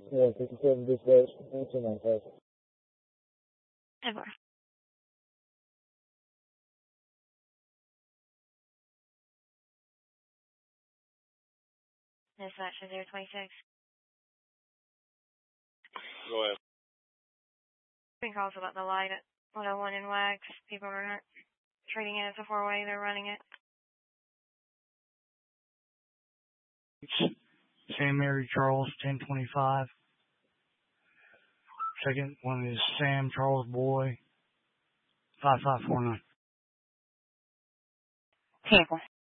Yeah, 57 dispatch, 295. Ever. Dispatch to 026. Go ahead. Been calls about the light at 101 in Wax. People are not treating it as a four-way. They're running it. Sam Mary Charles, 1025. Second one is Sam Charles Boy, 5549. Tampa.